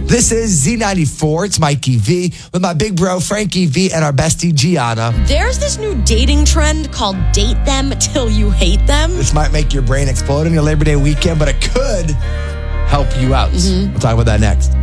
This is Z94. It's Mikey V with my big bro, Frankie V, and our bestie, Gianna. There's this new dating trend called date them till you hate them. This might make your brain explode on your Labor Day weekend, but it could help you out. We'll talk about that next.